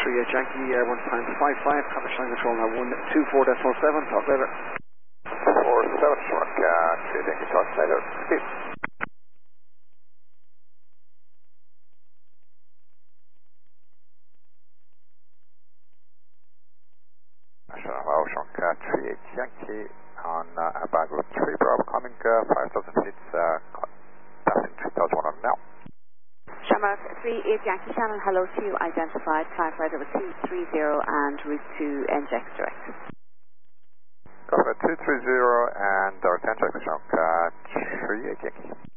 38 Yankee, Airborne times 55, copy China control now 124.7, talk later. 47 Shark, 38 Yankee, talk later. Steve. Hello, Shark, 38 Yankee on about route 3 Bravo, coming 5,000 feet, passing 3,100 now. Shamrock 38 Yankee Shannon, hello to you, identified, climb flight over 230 and route 2 NJX direct. Copy 230 and direct NJX, Shark, 38 Yankee.